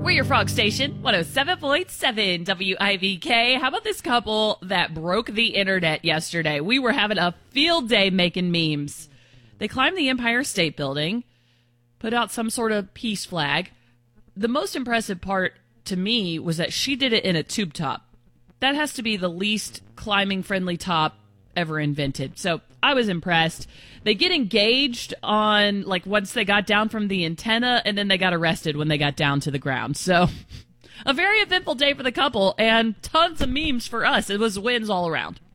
We're your Frog Station, 107.7 WIVK. How about this couple that broke the internet yesterday? We were having a field day making memes. They climbed the Empire State Building, put out some sort of peace flag. The most impressive part to me was that she did it in a tube top. That has to be the least climbing-friendly top ever invented. So I was impressed. They get engaged on, once they got down from the antenna, and then they got arrested when they got down to the ground. So a very eventful day for the couple, and tons of memes for us. It was wins all around.